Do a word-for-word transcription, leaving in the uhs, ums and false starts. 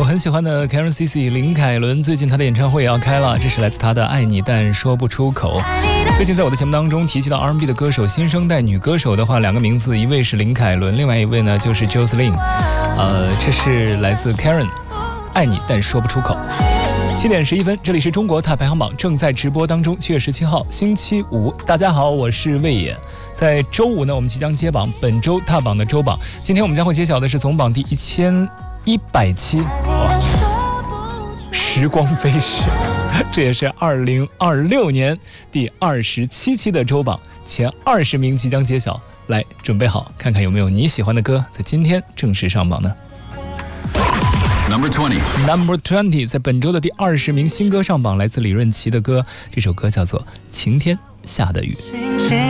很喜欢的 Karen C C 林凯伦，最近她的演唱会也要开了，这是来自她的《爱你但说不出口》。最近在我的节目当中提及到 R and B 的歌手，新生代女歌手的话，两个名字，一位是林凯伦，另外一位呢就是 Jocelyn。呃，这是来自 Karen，《爱你但说不出口》。七点十一分，这里是中国踏排行榜正在直播当中，七月十七号星期五，大家好，我是魏野。在周五呢，我们即将揭榜本周踏榜的周榜。今天我们将会揭晓的是总榜第一千一百期。哦，时光飞逝，这也是二零二六年第二十七期的周榜，前二十名即将揭晓。来，准备好，看看有没有你喜欢的歌在今天正式上榜呢？Number twenty， Number twenty， 在本周的第二十名新歌上榜，来自李润琪的歌，这首歌叫做《晴天下的雨》。